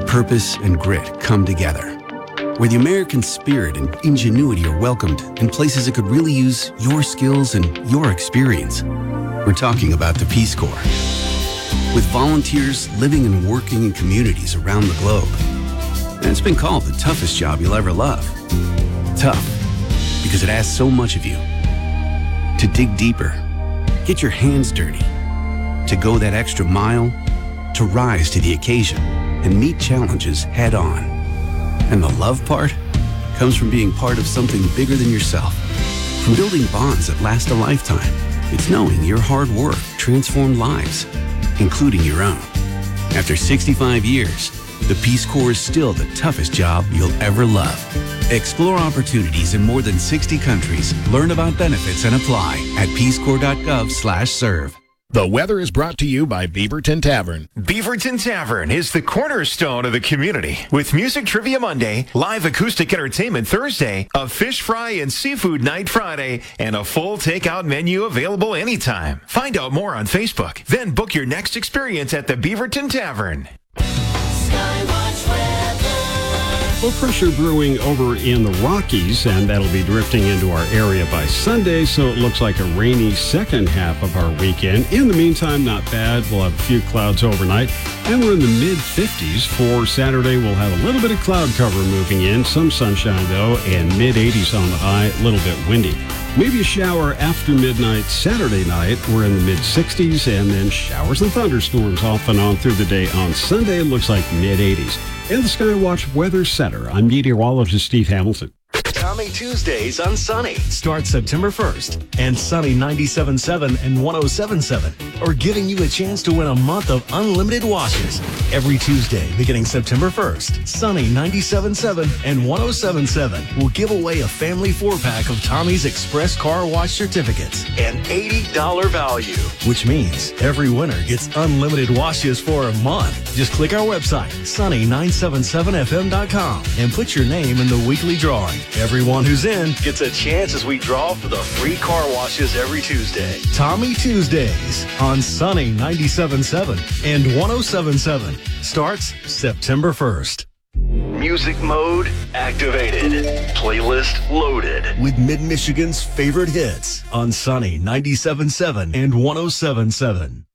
purpose and grit come together, where the American spirit and ingenuity are welcomed in places that could really use your skills and your experience. We're talking about the Peace Corps. With volunteers living and working in communities around the globe. And it's been called the toughest job you'll ever love. Tough, because it asks so much of you. To dig deeper, get your hands dirty, to go that extra mile, to rise to the occasion and meet challenges head on. And the love part comes from being part of something bigger than yourself. From building bonds that last a lifetime. It's knowing your hard work transformed lives, including your own. After 65 years, the Peace Corps is still the toughest job you'll ever love. Explore opportunities in more than 60 countries. Learn about benefits and apply at peacecorps.gov/serve. The weather is brought to you by Beaverton Tavern. Beaverton Tavern is the cornerstone of the community. With Music Trivia Monday, live acoustic entertainment Thursday, a fish fry and seafood night Friday, and a full takeout menu available anytime. Find out more on Facebook. Then book your next experience at the Beaverton Tavern. Skywatch weather. Low pressure brewing over in the Rockies, and that'll be drifting into our area by Sunday, so it looks like a rainy second half of our weekend. In the meantime, not bad. We'll have a few clouds overnight, and we're in the mid-50s. For Saturday, we'll have a little bit of cloud cover moving in, some sunshine, though, and mid-80s on the high, a little bit windy. Maybe a shower after midnight Saturday night. We're in the mid-60s, and then showers and thunderstorms off and on through the day on Sunday. It looks like mid-80s. In the Skywatch Weather Center, I'm meteorologist Steve Hamilton. Tommy Tuesdays on Sunny. Start September 1st. And Sunny 97.7 and 107.7 are giving you a chance to win a month of unlimited washes. Every Tuesday, beginning September 1st, Sunny 97.7 and 107.7 will give away a family 4-pack of Tommy's Express Car Wash certificates, an $80 value, which means every winner gets unlimited washes for a month. Just click our website, sunny977fm.com, and put your name in the weekly drawing. Everyone who's in gets a chance as we draw for the free car washes every Tuesday. Tommy Tuesdays on Sunny 97.7 and 107.7 starts September 1st. Music mode activated. Playlist loaded with Mid-Michigan's favorite hits on Sunny 97.7 and 107.7.